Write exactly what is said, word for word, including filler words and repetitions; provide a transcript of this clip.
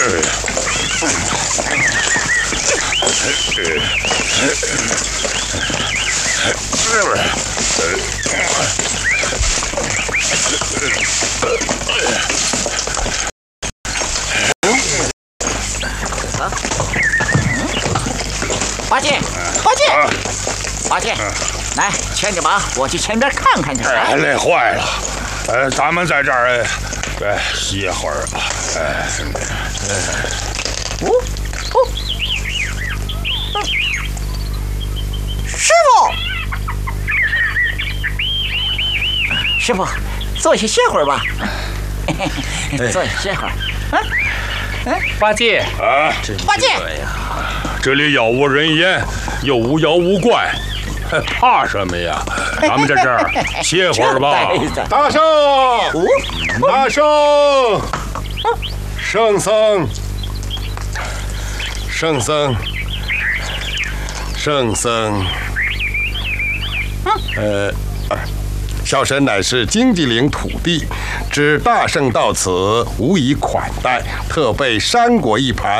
八戒，八戒，八戒，来牵着马，我去前边看看去。 哎，累坏了，呃，咱们在这儿，哎，歇会儿吧。哎， 哦哦，师傅，师傅，坐下歇会儿吧。坐下歇会儿。啊， 哎，八戒啊， 八戒呀， 这里杳无人烟，又无妖无怪，怕什么呀？咱们在这儿歇会儿吧。 大圣，大圣，圣僧，圣僧，圣僧，呃。小神乃是荆棘岭土地，知大圣到此，无以款待，特备山果一盘。